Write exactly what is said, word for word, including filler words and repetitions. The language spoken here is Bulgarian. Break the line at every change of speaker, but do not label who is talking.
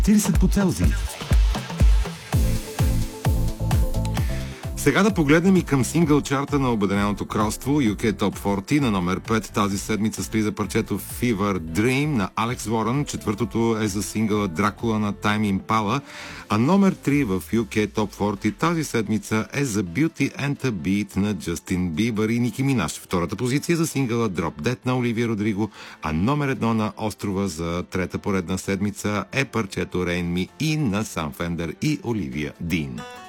тридесет по Целзий. Сега да погледнем и към сингъл чарта на Обединеното кралство. ю кей Top сорок на номер пет. Тази седмица слиза парчето Fever Dream на Алекс Уорън. Четвъртото е за сингъла Дракула на Time Impala. А номер три в ю кей Top сорок тази седмица е за Beauty and a Beat на Джастин Бибър и Ники Минаж. Втората позиция за сингъла Drop Dead на Оливия Родриго. А номер едно на острова за трета поредна седмица е парчето Rain Me In на Сам Фендър и Оливия Дин.